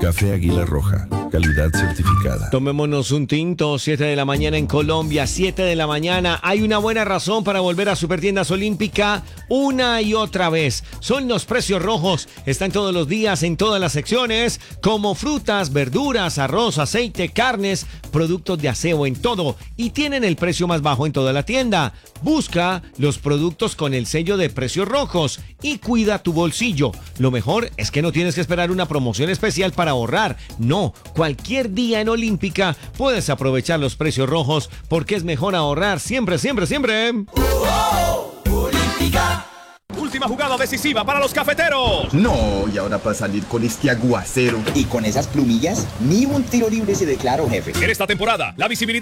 Café Águila Roja, calidad certificada. Tomémonos un tinto, 7 de la mañana en Colombia, 7 de la mañana. Hay una buena razón para volver a Supertiendas Olímpica una y otra vez. Son los precios rojos. Están todos los días en todas las secciones, como frutas, verduras, arroz, aceite, carnes, productos de aseo, en todo. Y tienen el precio más bajo en toda la tienda. Busca los productos con el sello de precios rojos y cuida tu bolsillo. Lo mejor es que no tienes que esperar una promoción especial para ahorrar. No, cualquier día en Olímpica puedes aprovechar los precios rojos porque es mejor ahorrar siempre, siempre, siempre. Olímpica. Última jugada decisiva para los cafeteros. No, y ahora para salir con este aguacero. Y con esas plumillas, ni un tiro libre se declaró, jefe. En esta temporada, la visibilidad